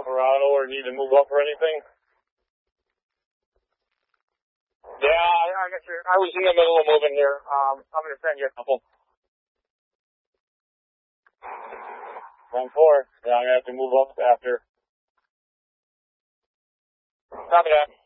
Silverado, or need to move up or anything? Yeah, I guess I was in the middle of moving here. I'm going to send you a couple. 1-4. Yeah, I'm going to have to move up after. Copy that.